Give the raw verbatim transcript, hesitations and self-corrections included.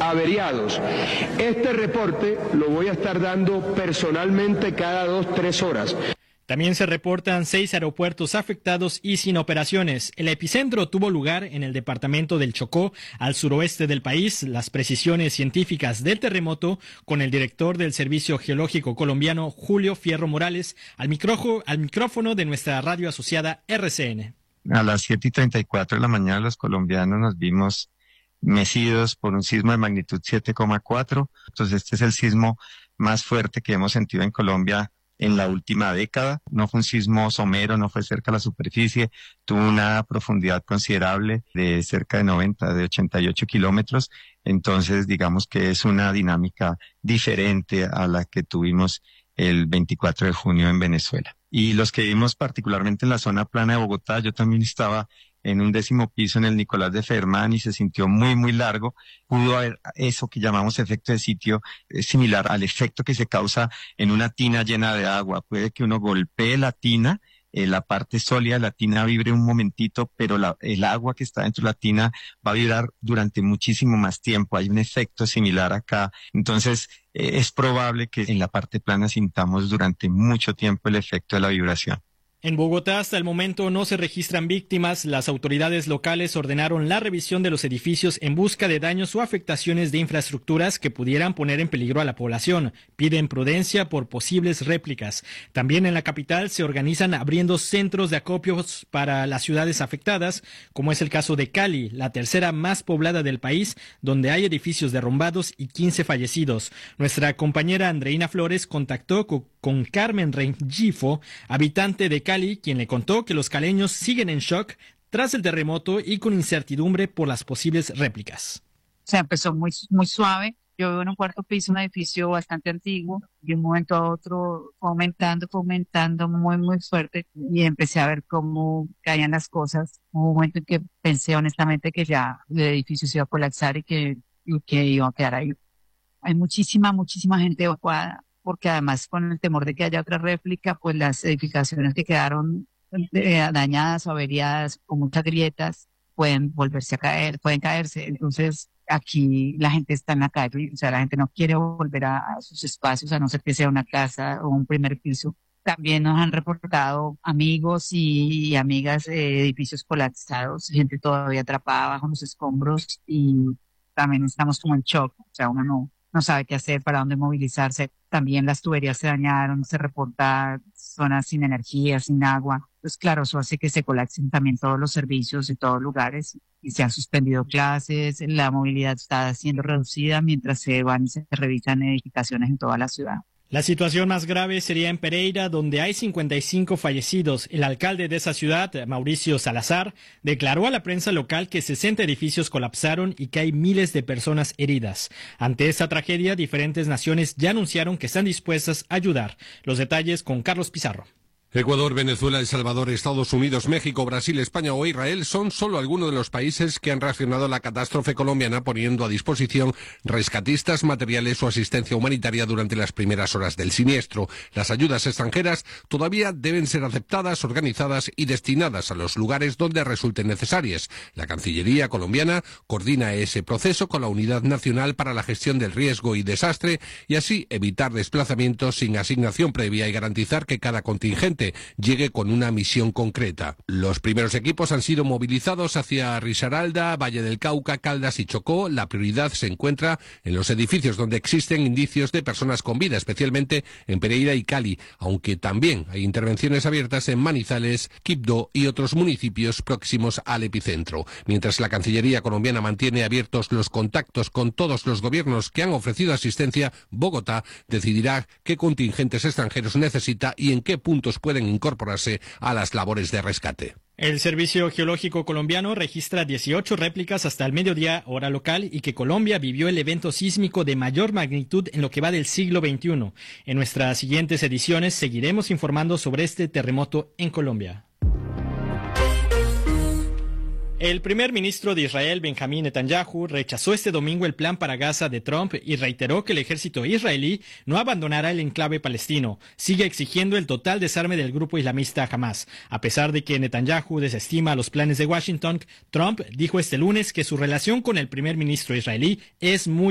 averiados. Este reporte lo voy a estar dando personalmente cada dos, tres horas. También se reportan seis aeropuertos afectados y sin operaciones. El epicentro tuvo lugar en el departamento del Chocó, al suroeste del país. Las precisiones científicas del terremoto con el director del Servicio Geológico Colombiano, Julio Fierro Morales, al, micrófono, al micrófono de nuestra radio asociada R C N. A las siete y treinta y cuatro de la mañana los colombianos nos vimos mecidos por un sismo de magnitud siete coma cuatro. Entonces este es el sismo más fuerte que hemos sentido en Colombia en la última década. No fue un sismo somero, no fue cerca a la superficie, tuvo una profundidad considerable de cerca de noventa, de ochenta y ocho kilómetros. Entonces digamos que es una dinámica diferente a la que tuvimos el veinticuatro de junio en Venezuela. Y los que vimos particularmente en la zona plana de Bogotá, yo también estaba en un décimo piso en el Nicolás de Fermán y se sintió muy, muy largo. Pudo haber eso que llamamos efecto de sitio, es similar al efecto que se causa en una tina llena de agua. Puede que uno golpee la tina, eh, la parte sólida de la tina vibre un momentito, pero la, el agua que está dentro de la tina va a vibrar durante muchísimo más tiempo. Hay un efecto similar acá. Entonces, eh, es probable que en la parte plana sintamos durante mucho tiempo el efecto de la vibración. En Bogotá, hasta el momento, no se registran víctimas. Las autoridades locales ordenaron la revisión de los edificios en busca de daños o afectaciones de infraestructuras que pudieran poner en peligro a la población. Piden prudencia por posibles réplicas. También en la capital se organizan abriendo centros de acopios para las ciudades afectadas, como es el caso de Cali, la tercera más poblada del país, donde hay edificios derrumbados y quince fallecidos. Nuestra compañera Andreina Flores contactó con, con Carmen Rengifo, habitante de Cali, quien le contó que los caleños siguen en shock tras el terremoto y con incertidumbre por las posibles réplicas. O sea, empezó muy, muy suave. Yo vivo en un cuarto piso, un edificio bastante antiguo, y de un momento a otro fue aumentando, fue aumentando muy, muy fuerte, y empecé a ver cómo caían las cosas. Hubo un momento en que pensé honestamente que ya el edificio se iba a colapsar y que, y que iba a quedar ahí. Hay muchísima, muchísima gente evacuada, porque además con el temor de que haya otra réplica, pues las edificaciones que quedaron eh, dañadas o averiadas con muchas grietas pueden volverse a caer, pueden caerse. Entonces aquí la gente está en la calle, o sea, la gente no quiere volver a, a sus espacios, a no ser que sea una casa o un primer piso. También nos han reportado amigos y, y amigas de edificios colapsados, gente todavía atrapada bajo los escombros, y también estamos como en shock, o sea, uno no no sabe qué hacer, para dónde movilizarse. También las tuberías se dañaron, se reporta zonas sin energía, sin agua. Pues claro, eso hace que se colapsen también todos los servicios en todos lugares, y se han suspendido clases, la movilidad está siendo reducida mientras se van y se revisan edificaciones en toda la ciudad. La situación más grave sería en Pereira, donde hay cincuenta y cinco fallecidos. El alcalde de esa ciudad, Mauricio Salazar, declaró a la prensa local que sesenta edificios colapsaron y que hay miles de personas heridas. Ante esta tragedia, diferentes naciones ya anunciaron que están dispuestas a ayudar. Los detalles con Carlos Pizarro. Ecuador, Venezuela, El Salvador, Estados Unidos, México, Brasil, España o Israel son solo algunos de los países que han reaccionado a la catástrofe colombiana, poniendo a disposición rescatistas, materiales o asistencia humanitaria durante las primeras horas del siniestro. Las ayudas extranjeras todavía deben ser aceptadas, organizadas y destinadas a los lugares donde resulten necesarias. La Cancillería colombiana coordina ese proceso con la Unidad Nacional para la Gestión del Riesgo y Desastre, y así evitar desplazamientos sin asignación previa y garantizar que cada contingente llegue con una misión concreta. Los primeros equipos han sido movilizados hacia Risaralda, Valle del Cauca, Caldas y Chocó. La prioridad se encuentra en los edificios donde existen indicios de personas con vida, especialmente en Pereira y Cali, aunque también hay intervenciones abiertas en Manizales, Quibdó y otros municipios próximos al epicentro. Mientras la Cancillería colombiana mantiene abiertos los contactos con todos los gobiernos que han ofrecido asistencia, Bogotá decidirá qué contingentes extranjeros necesita y en qué puntos pueden incorporarse a las labores de rescate. El Servicio Geológico Colombiano registra dieciocho réplicas hasta el mediodía, hora local, y que Colombia vivió el evento sísmico de mayor magnitud en lo que va del siglo veintiuno. En nuestras siguientes ediciones seguiremos informando sobre este terremoto en Colombia. El primer ministro de Israel, Benjamín Netanyahu, rechazó este domingo el plan para Gaza de Trump y reiteró que el ejército israelí no abandonará el enclave palestino. Sigue exigiendo el total desarme del grupo islamista Hamas. A pesar de que Netanyahu desestima los planes de Washington, Trump dijo este lunes que su relación con el primer ministro israelí es muy